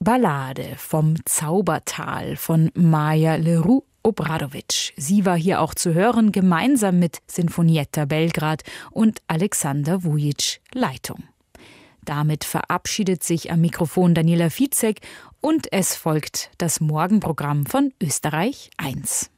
Ballade vom Zaubertal von Maja Leroux Obradovic. Sie war hier auch zu hören, gemeinsam mit Sinfonietta Belgrad und Alexander Vujic Leitung. Damit verabschiedet sich am Mikrofon Daniela Fitzek und es folgt das Morgenprogramm von Österreich 1.